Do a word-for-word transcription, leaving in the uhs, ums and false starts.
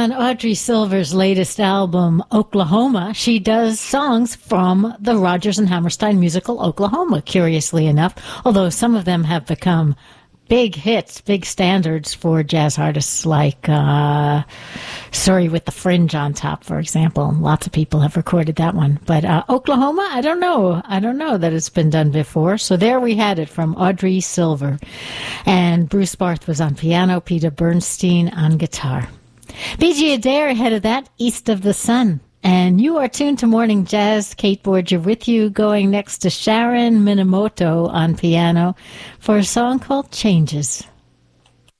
on Audrey Silver's latest album, Oklahoma, she does songs from the Rodgers and Hammerstein musical Oklahoma, curiously enough, although some of them have become big hits, big standards for jazz artists like uh, Sorry with the Fringe on top, for example. Lots of people have recorded that one. But uh, Oklahoma, I don't know. I don't know that it's been done before. So there we had it from Audrey Silver. And Bruce Barth was on piano, Peter Bernstein on guitar. B G Adair ahead of that, East of the Sun. And you are tuned to Morning Jazz. Kate Borger with you, going next to Sharon Minamoto on piano for a song called Changes.